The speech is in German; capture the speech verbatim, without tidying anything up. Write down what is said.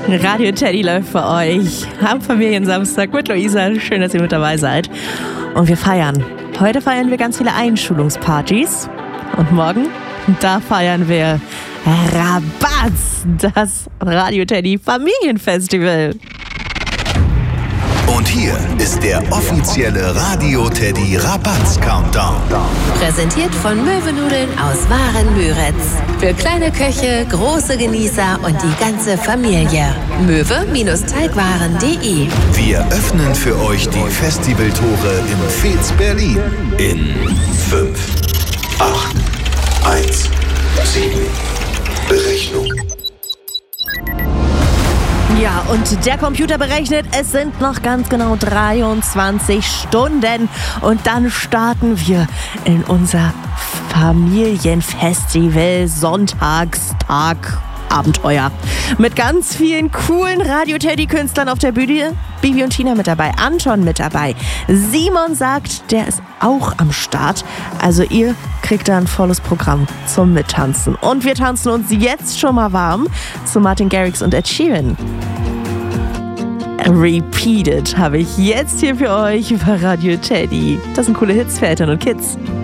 Radio Teddy läuft für euch am Familiensamstag mit Luisa. Schön, dass ihr mit dabei seid. Und wir feiern. Heute feiern wir ganz viele Einschulungspartys. Und morgen, da feiern wir Rabatz, das Radio Teddy Familienfestival. Und hier ist der offizielle Radio Teddy Rabatz Countdown. Präsentiert von Möwenudeln aus Waren-Müritz. Für kleine Köche, große Genießer und die ganze Familie. möwe-teigwaren punkt de. Wir öffnen für euch die Festivaltore im Fez Berlin in fünf, acht, eins, sieben. Berechnung. Ja, und der Computer berechnet, es sind noch ganz genau dreiundzwanzig Stunden. Und dann starten wir in unser Familienfestival Sonntagstag. Abenteuer. Mit ganz vielen coolen Radio-Teddy-Künstlern auf der Bühne. Bibi und Tina mit dabei, Anton mit dabei. Simon sagt, der ist auch am Start. Also ihr kriegt da ein volles Programm zum Mittanzen. Und wir tanzen uns jetzt schon mal warm zu Martin Garrix und Ed Sheeran. Repeated habe ich jetzt hier für euch über Radio Teddy. Das sind coole Hits für Eltern und Kids.